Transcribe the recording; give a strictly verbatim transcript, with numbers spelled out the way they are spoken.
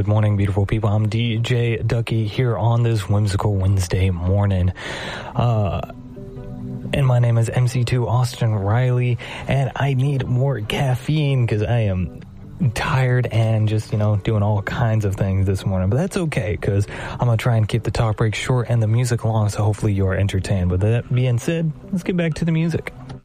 Good morning, beautiful people. I'm D J Ducky here on this whimsical Wednesday morning. Uh, and my name is M C two Austin Riley, and I need more caffeine because I am tired and just, you know, doing all kinds of things this morning. But that's okay, because I'm going to try and keep the talk break short and the music long, so hopefully you're entertained. With that being said, let's get back to the music.